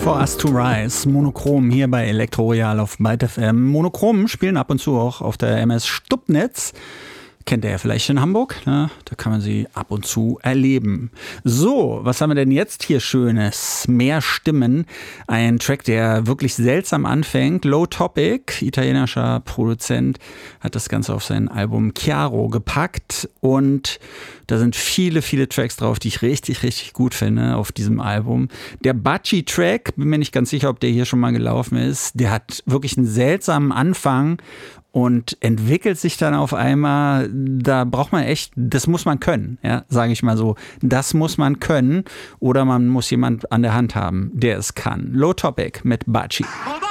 For Us to Rise, Monochrom hier bei Elektroroyal auf Byte FM. Monochrom spielen ab und zu auch auf der MS Stubnitz. Kennt ihr ja vielleicht in Hamburg, ne? Da kann man sie ab und zu erleben. So, was haben wir denn jetzt hier Schönes? Mehr Stimmen. Ein Track, der wirklich seltsam anfängt. Low Topic, italienischer Produzent, hat das Ganze auf sein Album Chiaro gepackt. Und da sind viele, viele Tracks drauf, die ich richtig, richtig gut finde auf diesem Album. Der Bacci-Track, bin mir nicht ganz sicher, ob der hier schon mal gelaufen ist, der hat wirklich einen seltsamen Anfang und entwickelt sich dann auf einmal, da braucht man echt, das muss man können, ja, sage ich mal so. Das muss man können oder man muss jemand an der Hand haben, der es kann. Low Topic mit Bacci.